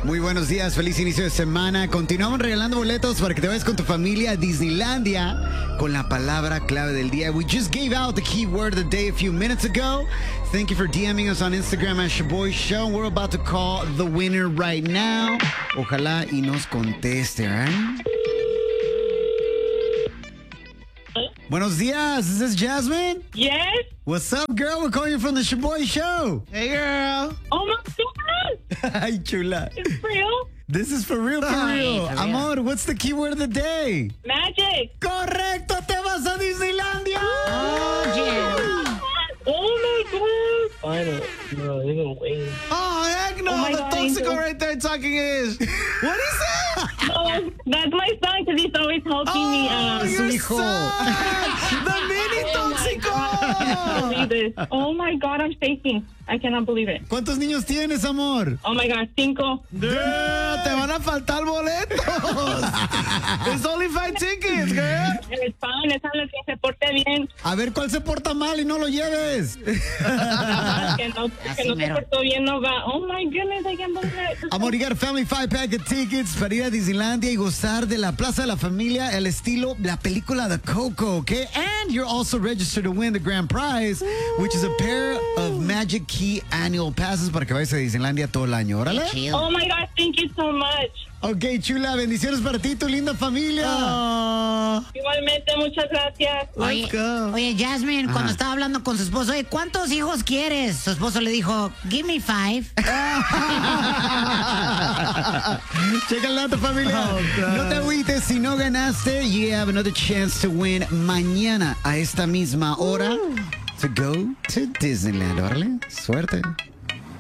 Muy buenos días, feliz inicio de semana. Continuamos regalando boletos para que te vayas con tu familia a Disneylandia con la palabra clave del día. We just gave out the keyword of the day a few minutes ago. Thank you for DMing us on Instagram at Shaboy Show. We're about to call the winner right now. Ojalá y nos conteste, right? Buenos días, is this Jasmine? Yes. What's up, girl? We're calling you from the Shaboy Show. Hey, girl. Oh my God. Ay, chula. It's real. This is for real, for real. for real. Amor, what's the keyword of the day? Magic. Correcto, te vas a Disneylandia. Oh, yeah. Oh my God. Finally. No, they're gonna win. Oh, heck no. Oh my the God, Toxico Angel. right there talking is. What is that? No, that's my son because he's always helping me. your hijo. son. The mini Toxico. Believe this. Oh my God, I'm shaking. I cannot believe it. ¿Cuántos niños tienes, amor? Oh my God, 5. Girl, te van a faltar boletos. It's only 5 tickets, girl. It's fine. Es algo que se porte bien. A ver cuál se porta mal y no lo lleves. Que no se portó bien no va. Oh my goodness, I can't believe it. Amor, you got a family 5-pack of tickets para ir a Disneylandia y gozar de la Plaza de la Familia, el estilo, la película de Coco, okay? And you're also registered to win the grand prize, which is a pair of Magic Key annual passes para que vayas a Disneylandia todo el año. Órale. Oh my God, thank you so much. Ok, chula, bendiciones para ti, tu linda familia. Igualmente, muchas gracias. Let's go. Oye, Jasmine, cuando estaba hablando con su esposo, oye, ¿cuántos hijos quieres? Su esposo le dijo, give me 5. Checa tu familia. No te agüites si no ganaste. You have another chance to win mañana a esta misma hora to go to Disneyland. Órale, suerte.